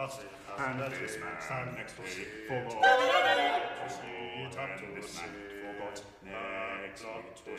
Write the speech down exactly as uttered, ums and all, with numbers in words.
And this man stand next to me, forgot. And this man forgot next to